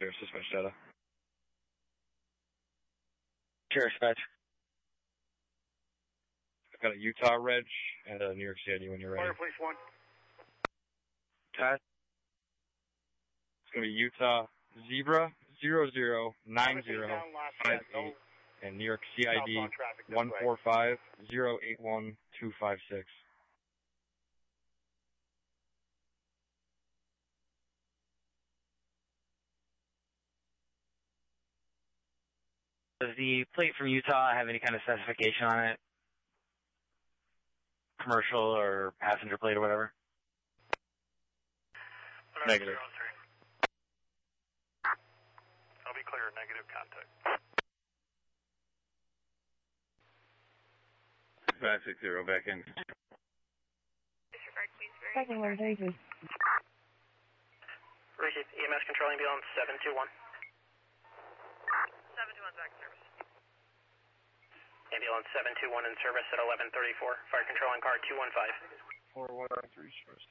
Dispatch data. Sure, dispatch. I've got a Utah Reg and a New York CID when you're ready. Fire Police 1. Test. It's going to be Utah Zebra 009058 and New York CID 145081256. Does the plate from Utah have any kind of specification on it? Commercial or passenger plate or whatever? Negative. I'll be clear, negative contact. 560, back in. Second one, thank you. Receive EMS control ambulance 721. 721's back in service. Ambulance 721 in service at 1134. Fire control on car 215. 4193 service.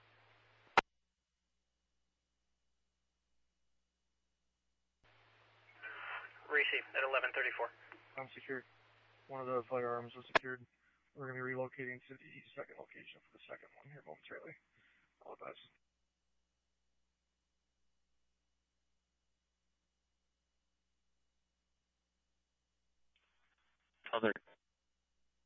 Receive at 1134. I'm secured. One of the firearms was secured. We're going to be relocating to the second location for the second one here momentarily. All the best. Other